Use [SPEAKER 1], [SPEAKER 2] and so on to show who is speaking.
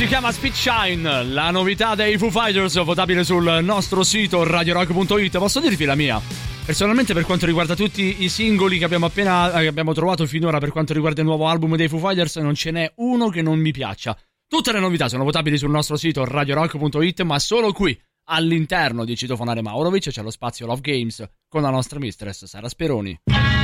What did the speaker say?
[SPEAKER 1] chiama Speed Shine, la novità dei Foo Fighters, votabile sul nostro sito radiorock.it. Posso dirvi la mia? Personalmente, per quanto riguarda tutti i singoli che abbiamo trovato finora per quanto riguarda il nuovo album dei Foo Fighters, non ce n'è uno che non mi piaccia. Tutte le novità sono votabili sul nostro sito radiorock.it, ma solo qui, all'interno di Citofonare Maurovic, c'è lo spazio Love Games con la nostra mistress Sara Speroni.